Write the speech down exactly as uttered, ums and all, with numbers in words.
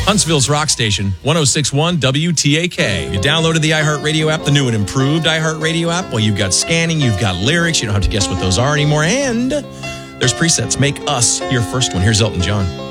Huntsville's rock station, one oh six point one W T A K. You downloaded the iHeartRadio app, the new and improved iHeartRadio app. Well, you've got scanning, you've got lyrics. You don't have to guess what those are anymore. And there's presets. Make us your first one. Here's Elton John.